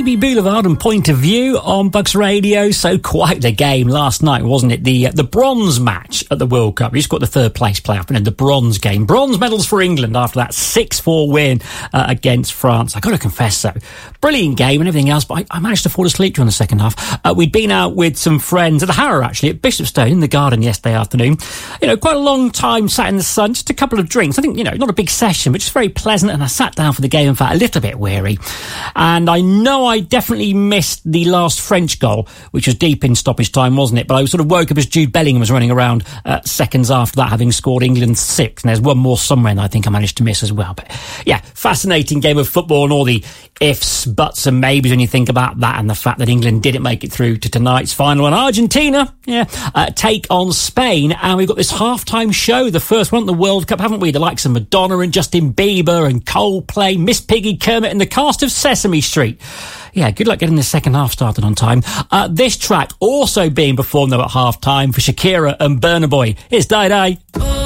BB Boulevard and Point of View on Bucks Radio. So quite the game last night, wasn't it? The bronze match at the World Cup. We just got the third place playoff and then the bronze game. Bronze medals for England after that 6-4 win against France. I got to confess, though, brilliant game and everything else, but I managed to fall asleep during the second half. We'd been out with some friends at the Harrow, actually, at Bishopstone in the garden yesterday afternoon. You know, quite a long time sat in the sun, just a couple of drinks. I think, you know, not a big session, but just very pleasant. And I sat down for the game, in fact, a little bit weary. And I know I definitely missed the last French goal, which was deep in stoppage time, wasn't it? But I sort of woke up as Jude Bellingham was running around seconds after that, having scored England 6. And there's one more somewhere and I think I managed to miss as well. But yeah, fascinating game of football and all the ifs, buts and maybes when you think about that, and the fact that England didn't make it through to tonight's final. And Argentina, take on Spain. And we've got this halftime show, the first one at the World Cup, haven't we? The likes of Madonna and Justin Bieber and Coldplay, Miss Piggy, Kermit and the cast of Sesame Street. Yeah, good luck getting the second half started on time. This track also being performed though at half time for Shakira and Burna Boy. It's Die Die.